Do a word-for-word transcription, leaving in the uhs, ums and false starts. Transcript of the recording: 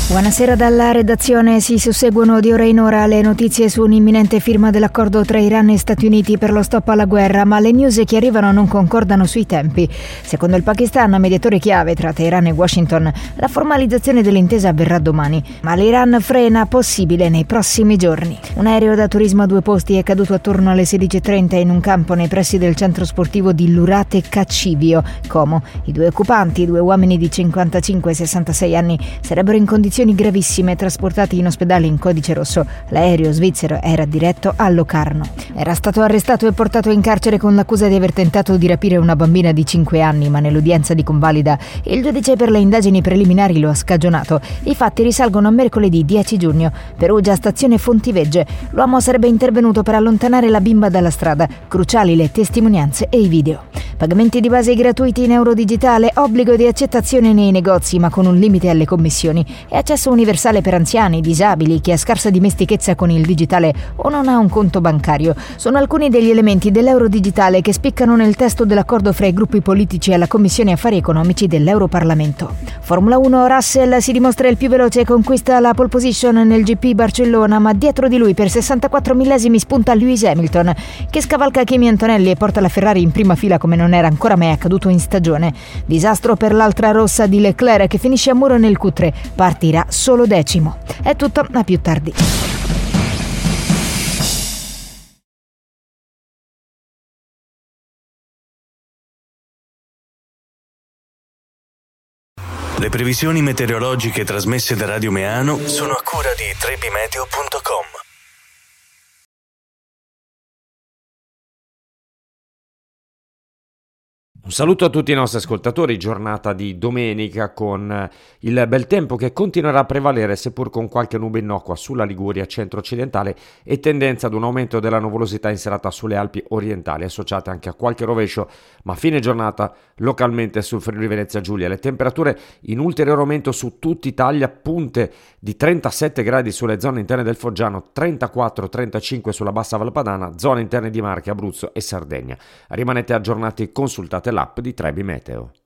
Buonasera dalla redazione. Si susseguono di ora in ora le notizie su un'imminente firma dell'accordo tra Iran e Stati Uniti per lo stop alla guerra, ma le news che arrivano non concordano sui tempi. Secondo il Pakistan, mediatore chiave tra Teheran e Washington, la formalizzazione dell'intesa avverrà domani, ma l'Iran frena possibile nei prossimi giorni. Un aereo da turismo a due posti è caduto attorno alle sedici e trenta in un campo nei pressi del centro sportivo di Lurate Cacivio, Como. I due occupanti, due uomini di cinquantacinque e sessantasei anni, sarebbero in condizioni gravissime, trasportati in ospedale in codice rosso. L'aereo svizzero era diretto a Locarno. Era stato arrestato e portato in carcere con l'accusa di aver tentato di rapire una bambina di cinque anni, ma nell'udienza di convalida il giudice per le indagini preliminari lo ha scagionato. I fatti risalgono a mercoledì dieci giugno. Perugia, stazione Fontivegge. L'uomo sarebbe intervenuto per allontanare la bimba dalla strada. Cruciali le testimonianze e i video. Pagamenti di base gratuiti in euro digitale, obbligo di accettazione nei negozi ma con un limite alle commissioni e accesso universale per anziani, disabili, chi ha scarsa dimestichezza con il digitale o non ha un conto bancario. Sono alcuni degli elementi dell'euro digitale che spiccano nel testo dell'accordo fra i gruppi politici alla Commissione Affari Economici dell'Europarlamento. Formula uno, Russell si dimostra il più veloce e conquista la pole position nel G P Barcellona, ma dietro di lui per sessantaquattro millesimi spunta Lewis Hamilton, che scavalca Kimi Antonelli e porta la Ferrari in prima fila come non era ancora mai accaduto in stagione. Disastro per l'altra rossa di Leclerc, che finisce a muro nel Q tre, partirà solo decimo. È tutto, a più tardi. Le previsioni meteorologiche trasmesse da Radio Meano sono a cura di trebimeteo punto com. Un saluto a tutti i nostri ascoltatori, giornata di domenica con il bel tempo che continuerà a prevalere seppur con qualche nube innocua sulla Liguria centro-occidentale e tendenza ad un aumento della nuvolosità in serata sulle Alpi orientali, associate anche a qualche rovescio, ma a fine giornata localmente sul Friuli Venezia Giulia. Le temperature in ulteriore aumento su tutta Italia, punte di trentasette gradi sulle zone interne del Foggiano, trentaquattro trentacinque sulla bassa Valpadana, zone interne di Marche, Abruzzo e Sardegna. Rimanete aggiornati, consultate l'app di Trebi Meteo.